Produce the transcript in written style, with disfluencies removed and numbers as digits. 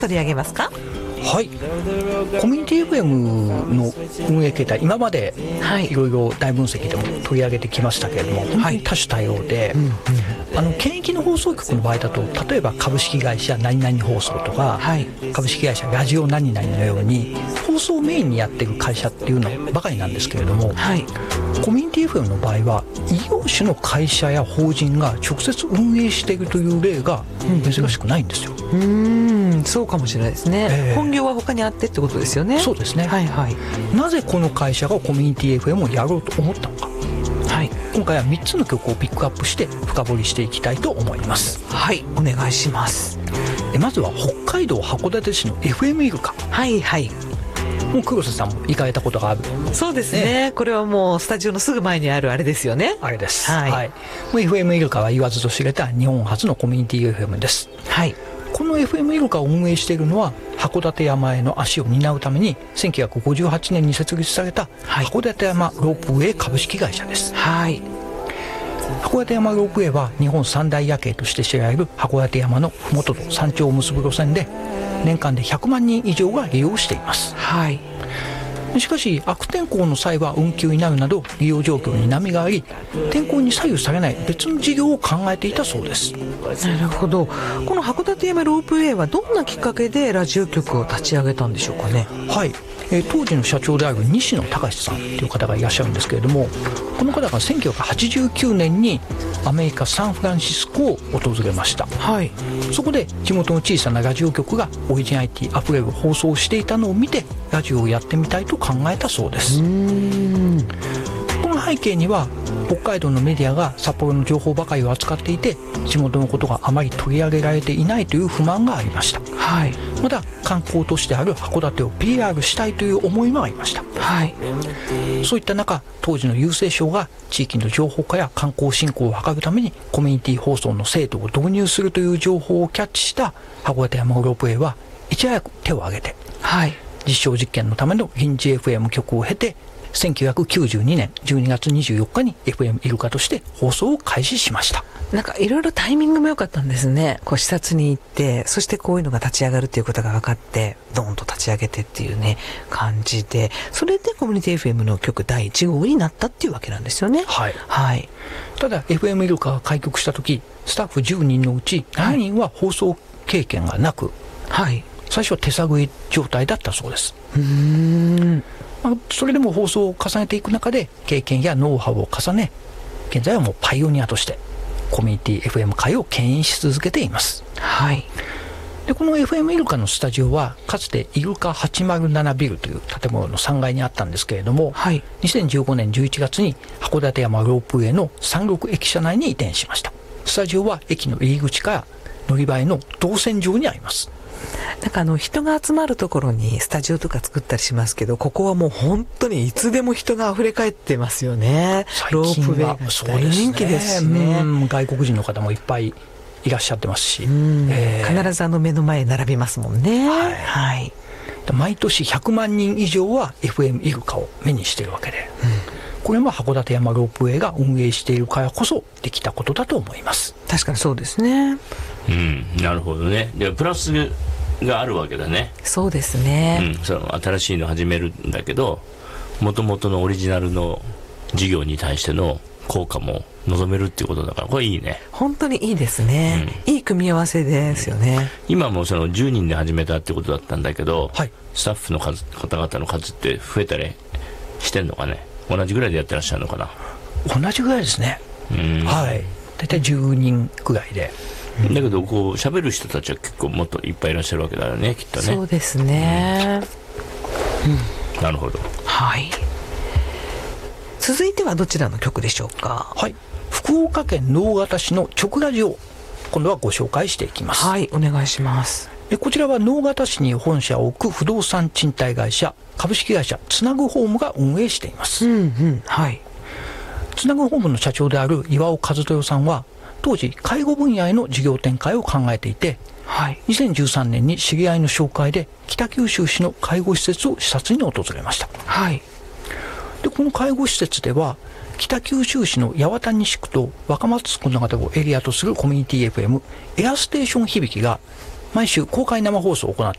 取り上げますか？ はい、コミュニティ FM の運営形態、今までいろいろ大分析でも取り上げてきましたけれども、本当に多種多様で、県域の放送局の場合だと、例えば株式会社何々放送とか、株式会社ラジオ何々のように放送をメインにやっている会社っていうのばかりなんですけれども、コミュニティ FM の場合は異業種の会社や法人が直接運営しているという例が珍しくないんですよ。 そうかもしれないですね。本業は他にあってってことですよね。 そうですね。なぜこの会社がコミュニティ FM をやろうと思ったのか、今回は3つの曲をピックアップして深掘りしていきたいと思います。 はい、お願いします。 まずは北海道函館市の FM イルカ。もう黒瀬さんも行かれたことがある。 そうですね、これはもうスタジオのすぐ前にあるあれですよね。 あれです。もう FM イルカは言わずと知れた日本初のコミュニティ FM です。この FM イルカを運営しているのは函館山への足を担うために1958年に設立された函館山ロープウェイ株式会社です。函館山ロープウェイは日本三大夜景として知られる函館山の麓と山頂を結ぶ路線で、年間で100万人以上が利用しています。しかし悪天候の際は運休になるなど利用状況に波があり、天候に左右されない別の事業を考えていたそうです。 なるほど。この函館山ロープウェイはどんなきっかけでラジオ局を立ち上げたんでしょうかね。 当時の社長である西野隆さんという方がいらっしゃるんですけれども、この方が1989年にアメリカサンフランシスコを訪れました。そこで地元の小さなラジオ局がオリジナリティあふれる放送をしていたのを見て、ラジオをやってみたいと考えたそうです。この背景には北海道のメディアが札幌の情報ばかりを扱っていて、地元のことがあまり取り上げられていないという不満がありました。また観光都市である函館を PR したいという思いもありました。そういった中、当時の郵政省が地域の情報化や観光振興を図るためにコミュニティ放送の制度を導入するという情報をキャッチした函館山ロープウェイはいち早く手を挙げて、実証実験のための臨時 FM 局を経て1992年12月24日に FM イルカとして放送を開始しました。 なんかいろいろタイミングも良かったんですね。視察に行って、そしてこういうのが立ち上がるっていうことが分かって、ドーンと立ち上げてっていうね感じで、それでコミュニティ FM の局第1号になったっていうわけなんですよね。 ただ FM イルカが開局した時、スタッフ10人のうち7人は放送経験がなく、最初は手探り状態だったそうです。それでも放送を重ねていく中で経験やノウハウを重ね、現在はもうパイオニアとしてコミュニティ FM 界を牽引し続けています。でこの FM イルカのスタジオはかつてイルカ807ビルという建物の3階にあったんですけれども、2015年11月に函館山ロープウェイの36駅舎内に移転しました。スタジオは駅の入り口から乗り場への動線上にあります。 なんか人が集まるところにスタジオとか作ったりしますけど、ここはもう本当にいつでも人が溢れ返ってますよね。ロープウェイが大人気ですしね。 外国人の方もいっぱいいらっしゃってますし、 必ず目の前に並びますもんね。 毎年100万人以上は FM イルカを目にしているわけで、これも函館山ロープウェイが運営しているからこそできたことだと思います。 確かにそうですね。 なるほどね。でプラスがあるわけだね。 そうですね。 その新しいの始めるんだけど、もともとのオリジナルの事業に対しての効果も望めるっていうことだから、これいいね。 本当にいいですね。いい組み合わせですよね。 今もその10人で始めたってことだったんだけど、スタッフの方々の数って増えたりしてんのかね。同じぐらいでやってらっしゃるのかな。 同じぐらいですね。大体10人くらいで。 だけど喋る人たちは結構もっといっぱいいらっしゃるわけだよね、きっとね。 そうですね。 なるほど。 続いてはどちらの曲でしょうか。 福岡県直方市の直ラジオ、今度はご紹介していきます。 お願いします。 こちらは直方市に本社を置く不動産賃貸会社株式会社つなぐホームが運営しています。つなぐホームの社長である岩尾和豊さんは当時介護分野への事業展開を考えていて、2013年に知り合いの紹介で北九州市の介護施設を視察に訪れました。でこの介護施設では北九州市の八幡西区と若松区の方をエリアとするコミュニティ FM エアステーション響が毎週公開生放送を行っ